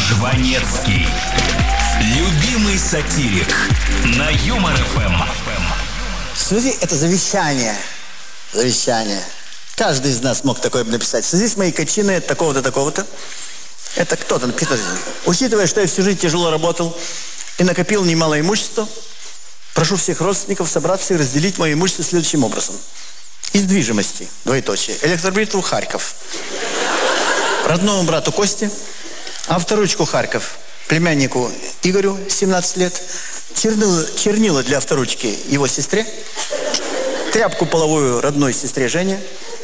Жванецкий. Любимый сатирик на Юмор ФМ. Смотри, это завещание. Завещание. Каждый из нас мог такое написать. В связи с моей кончиной от такого-то, такого-то. Это кто-то написал. Учитывая, что я всю жизнь тяжело работал и накопил немало имущества, прошу всех родственников собраться и разделить мое имущество следующим образом. Из движимости, двоеточие, электробритву Харьков, родному брату Косте, авторучку Харьков, племяннику Игорю, 17 лет, чернила для авторучки его сестре, тряпку половую родной сестре Жене,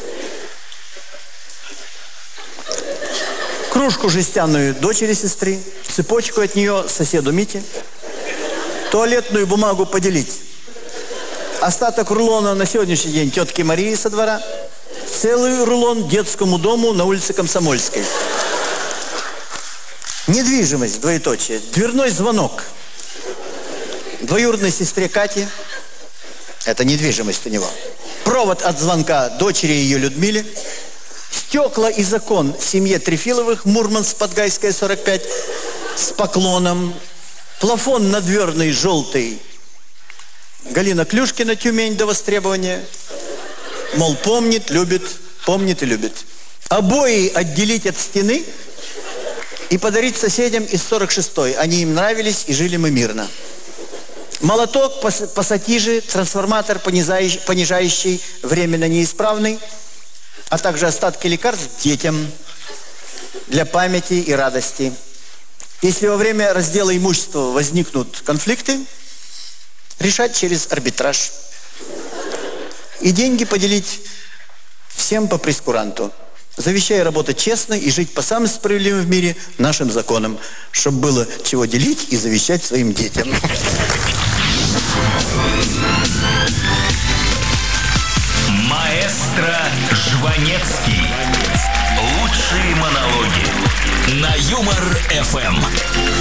кружку жестяную дочери сестры, цепочку от нее соседу Мите, туалетную бумагу поделить, остаток рулона на сегодняшний день тетке Марии со двора, целый рулон детскому дому на улице Комсомольской. Недвижимость, двоеточие, дверной звонок двоюродной сестре Кате, это недвижимость у него, провод от звонка дочери ее Людмиле, стекла из окон семье Трефиловых, Мурманск, Подгайская, 45, с поклоном, плафон надверный, желтый, Галина Клюшкина, Тюмень, до востребования, мол, помнит и любит. Обои отделить от стены и подарить соседям из 46-й. Они им нравились, и жили мы мирно. Молоток, пассатижи, трансформатор, понижающий, временно неисправный, а также остатки лекарств детям для памяти и радости. Если во время раздела имущества возникнут конфликты, решать через арбитраж. И деньги поделить всем по прескуранту. Завещаю работать честно и жить по самым справедливым в мире нашим законам, чтобы было чего делить и завещать своим детям. Маэстро Жванецкий. Лучшие монологи на Юмор ФМ.